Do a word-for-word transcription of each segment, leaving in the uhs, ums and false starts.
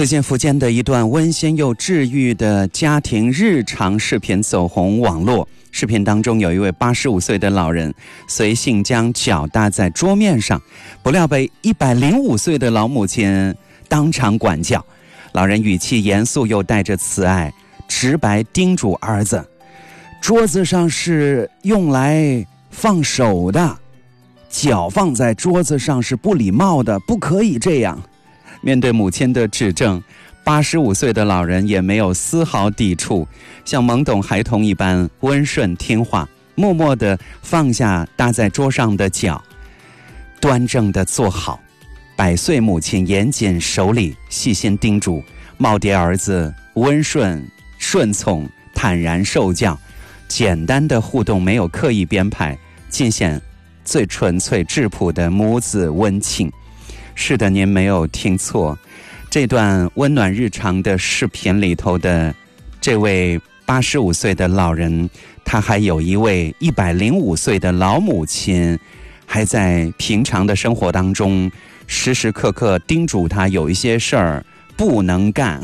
最近福建的一段温馨又治愈的家庭日常视频走红网络。视频当中有一位八十五岁的老人随性将脚搭在桌面上，不料被一百零五岁的老母亲当场管教。老人语气严肃又带着慈爱，直白叮嘱儿子，桌子上是用来放手的，脚放在桌子上是不礼貌的，不可以这样。面对母亲的指正，八十五岁的老人也没有丝毫抵触，像懵懂孩童一般温顺听话，默默地放下搭在桌上的脚，端正地坐好。百岁母亲严谨守礼，细心叮嘱，耄耋儿子温顺顺从，坦然受教。简单的互动没有刻意编排，尽显最纯粹质朴的母子温情。是的，您没有听错，这段温暖日常的视频里头的这位八十五岁的老人，他还有一位一百零五岁的老母亲，还在平常的生活当中时时刻刻叮嘱他有一些事儿不能干，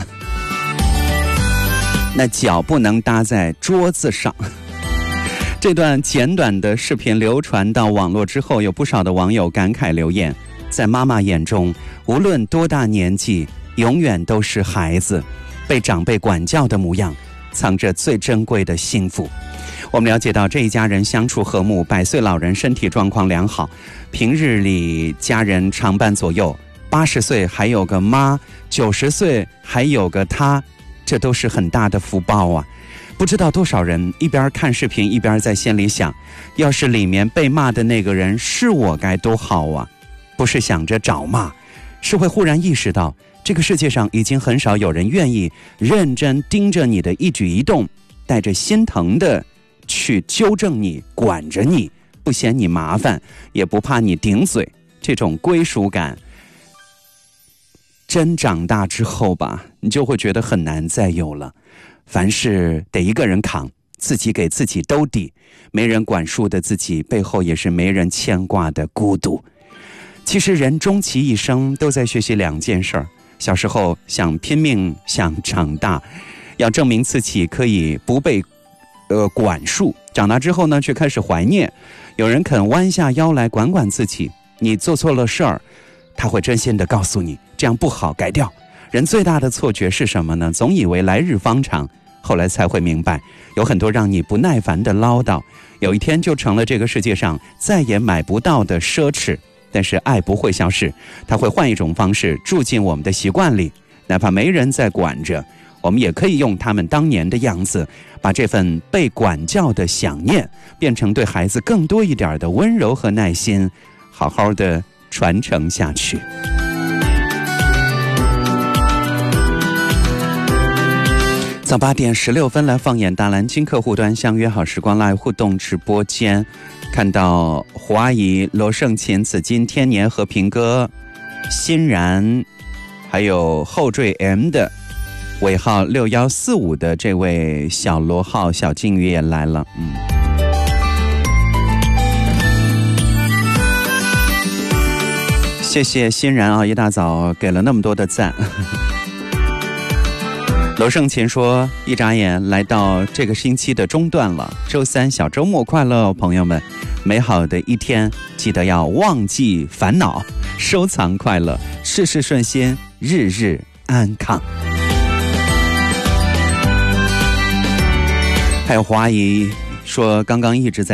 那脚不能搭在桌子上。这段简短的视频流传到网络之后，有不少的网友感慨留言，在妈妈眼中，无论多大年纪，永远都是孩子，被长辈管教的模样，藏着最珍贵的幸福。我们了解到这一家人相处和睦，百岁老人身体状况良好，平日里家人常伴左右，八十岁还有个妈，九十岁还有个他，这都是很大的福报啊。不知道多少人一边看视频一边在心里想，要是里面被骂的那个人是我该多好啊。不是想着找骂，是会忽然意识到这个世界上已经很少有人愿意认真盯着你的一举一动，带着心疼的去纠正你，管着你，不嫌你麻烦，也不怕你顶嘴。这种归属感真长大之后吧，你就会觉得很难再有了。凡事得一个人扛，自己给自己兜底，没人管束的自己，背后也是没人牵挂的孤独。其实人终其一生都在学习两件事儿，小时候想拼命想长大，要证明自己可以不被呃管束，长大之后呢却开始怀念有人肯弯下腰来管管自己。你做错了事儿，他会真心的告诉你这样不好，改掉。人最大的错觉是什么呢？总以为来日方长，后来才会明白，有很多让你不耐烦的唠叨，有一天就成了这个世界上再也买不到的奢侈。但是爱不会消失，它会换一种方式住进我们的习惯里，哪怕没人在管着，我们也可以用他们当年的样子，把这份被管教的想念变成对孩子更多一点的温柔和耐心，好好的传承下去。早八点十六分来放眼大蓝鲸客户端，相约好时光 Live 互动直播间，看到胡阿姨、罗胜琴、紫金、天年、和平哥、欣然，还有后缀 M 的尾号六一四五的这位小罗号小金鱼也来了。嗯，谢谢欣然啊，一大早给了那么多的赞。罗胜琴说，一眨眼来到这个星期的中段了，周三小周末快乐，朋友们，美好的一天，记得要忘记烦恼，收藏快乐，事事顺心，日日安康。还有华姨说，刚刚一直在